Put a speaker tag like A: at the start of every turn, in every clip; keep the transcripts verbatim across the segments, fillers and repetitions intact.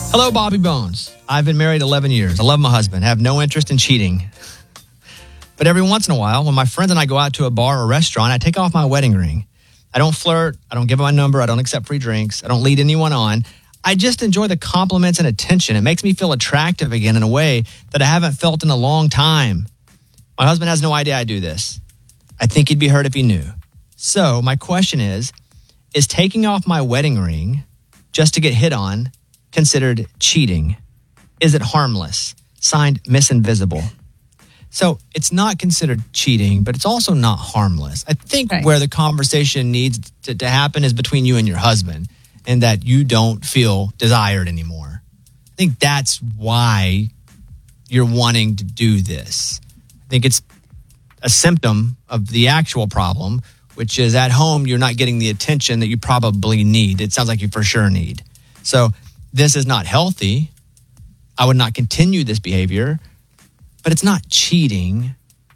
A: Hello, Bobby Bones. I've been married eleven years. I love my husband. I have no interest in cheating. But every once in a while, when my friends and I go out to a bar or restaurant, I take off my wedding ring. I don't flirt. I don't give my number. I don't accept free drinks. I don't lead anyone on. I just enjoy the compliments and attention. It makes me feel attractive again in a way that I haven't felt in a long time. My husband has no idea I do this. I think he'd be hurt if he knew. So my question is, is taking off my wedding ring just to get hit on considered cheating? Is it harmless? Signed, Miss Invisible. So it's not considered cheating, but it's also not harmless. I think right. where the conversation needs to, to happen is between you and your husband, and that you don't feel desired anymore. I think that's why you're wanting to do this. I think it's a symptom of the actual problem, which is at home, you're not getting the attention that you probably need. It sounds like you for sure need. So this is not healthy. I would not continue this behavior, but it's not cheating.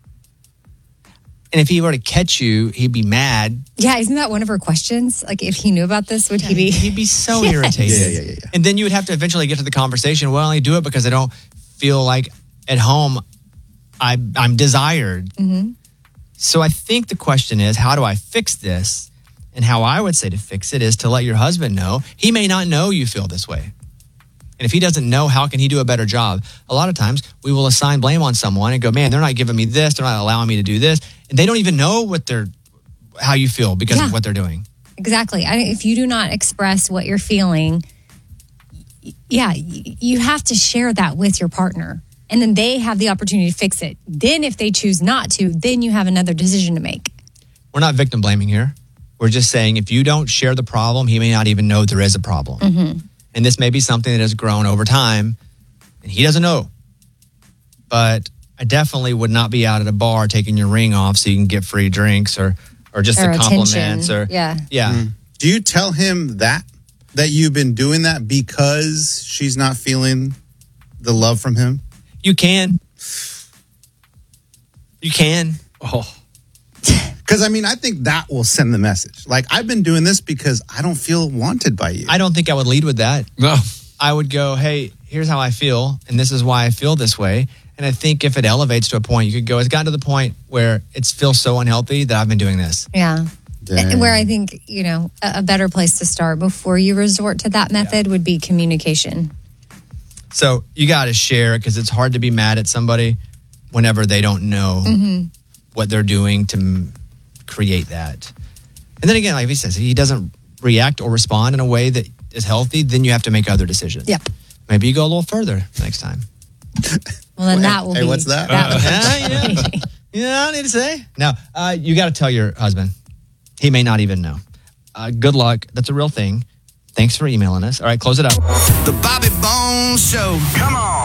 A: And if he were to catch you, he'd be mad.
B: Yeah, isn't that one of her questions? Like, if he knew about this, would
A: yeah,
B: he be?
A: He'd be so
B: yes.
A: irritated.
C: Yeah, yeah, yeah, yeah.
A: And then you would have to eventually get to the conversation. Well, I only do it because I don't feel like at home I, I'm desired.
B: Mm-hmm.
A: So I think the question is, how do I fix this? And how I would say to fix it is to let your husband know. He may not know you feel this way. And if he doesn't know, how can he do a better job? A lot of times we will assign blame on someone and go, man, they're not giving me this. They're not allowing me to do this. And they don't even know what they're, how you feel because
B: yeah.
A: of what they're doing.
B: Exactly. I, if you do not express what you're feeling, yeah, you have to share that with your partner. And then they have the opportunity to fix it. Then if they choose not to, then you have another decision to make.
A: We're not victim blaming here. We're just saying if you don't share the problem, he may not even know there is a problem.
B: Mm-hmm.
A: And this may be something that has grown over time, and he doesn't know. But I definitely would not be out at a bar taking your ring off so you can get free drinks or or just
B: or
A: the compliments.
B: attention.
A: Or
B: yeah.
A: Yeah.
C: Mm. Do you tell him that? That you've been doing that because she's not feeling the love from him?
A: You can. You can. Oh.
C: Because, I mean, I think that will send the message. Like, I've been doing this because I don't feel wanted by you.
A: I don't think I would lead with that.
D: No.
A: I would go, hey, here's how I feel, and this is why I feel this way. And I think if it elevates to a point, you could go, it's gotten to the point where it feels so unhealthy that I've been doing this.
B: Yeah.
C: Dang.
B: Where I think, you know, a, a better place to start before you resort to that method yeah. would be communication.
A: So you got to share it because it's hard to be mad at somebody whenever they don't know
B: mm-hmm.
A: what they're doing to m- create that. And then again, like he says, if he doesn't react or respond in a way that is healthy, then you have to make other decisions.
B: Yep.
A: Maybe you go a little further next time.
B: Well, then
C: Wait,
B: that will
C: hey,
B: be.
C: what's that?
B: that
A: Uh, yeah, yeah. yeah, I don't need to say. Now, uh, you got to tell your husband. He may not even know. Uh, good luck. That's a real thing. Thanks for emailing us. All right, close it up.
E: The Bobby Bones Show. Come on.